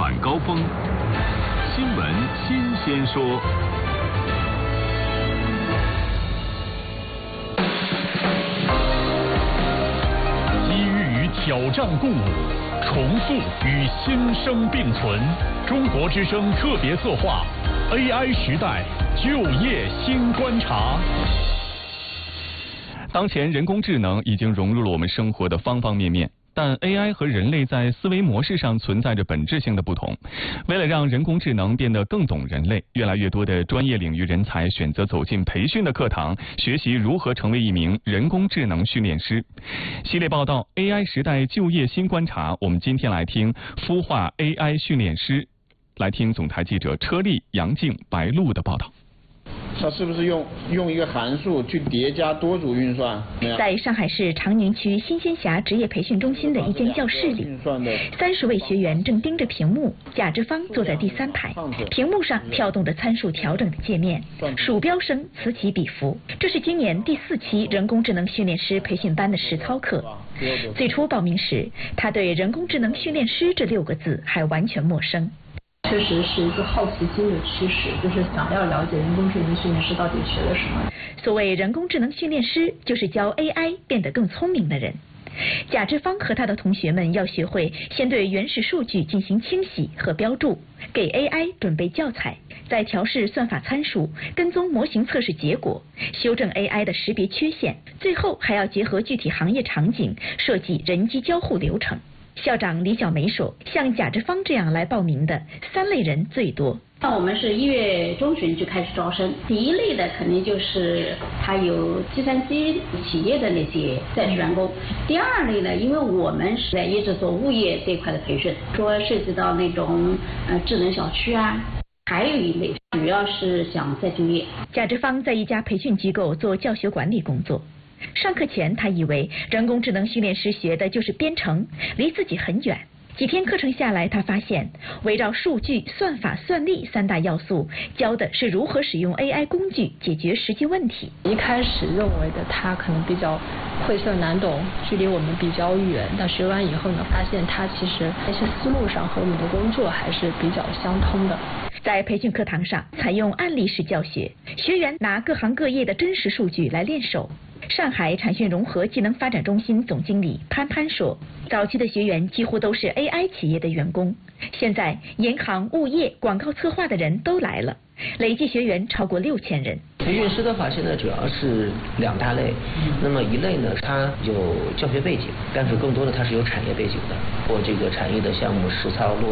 晚高峰，新闻新鲜说。 机遇与挑战共舞，重塑与新生并存。中国之声特别策划 AI 时代就业新观察。 当前人工智能已经融入了我们生活的方方面面，但 AI 和人类在思维模式上存在着本质性的不同。为了让人工智能变得更懂人类，越来越多的专业领域人才选择走进培训的课堂，学习如何成为一名人工智能训练师。系列报道 AI 时代就业新观察，我们今天来听孵化 AI 训练师，来听总台记者车丽、杨静、白露的报道。 它是不是用一个函数去叠加多组运算？ 在上海市长宁区新仙峡职业培训中心的一间教室里，30位学员正盯着屏幕，贾志芳坐在第3排，屏幕上跳动着参数调整的界面，鼠标声此起彼伏。这是今年第4期人工智能训练师培训班的实操课。最初报名时，他对人工智能训练师这6个字还完全陌生。 确实是一个好奇心的驱使，就是想要了解人工智能训练师到底学了什么。 所谓人工智能训练师，就是教 AI 变得更聪明的人。贾志芳和他的同学们要学会先对原始数据进行清洗和标注，给 AI 准备教材，再调试算法参数，跟踪模型测试结果，修正 AI 的识别缺陷，最后还要结合具体行业场景，设计人机交互流程。校长李小梅说，像贾志芳这样来报名的3类人最多。 那我们是1月中旬就开始招生，第一类的肯定就是他有计算机企业的那些在职员工。第2类呢，因为我们是在一直做物业这一块的培训，说涉及到那种智能小区啊。还有一类主要是想再就业。 贾志芳在一家培训机构做教学管理工作。上课前，他以为人工智能训练师学的就是编程，离自己很远。几天课程下来，他发现围绕数据、算法、算力3大要素，教的是如何使用 AI 工具解决实际问题。 一开始认为的他可能比较晦涩难懂，距离我们比较远，但学完以后呢，发现他其实在一些思路上和我们的工作还是比较相通的。 在培训课堂上，采用案例式教学，学员拿各行各业的真实数据来练手。上海产讯融合技能发展中心总经理潘潘说，早期的学员几乎都是 AI 企业的员工，现在银行、物业、广告策划的人都来了，累计学员超过6000人。 培训师的话，现在主要是2大类。那么一类呢，它有教学背景，但是更多的它是有产业背景的，或这个产业的项目实操落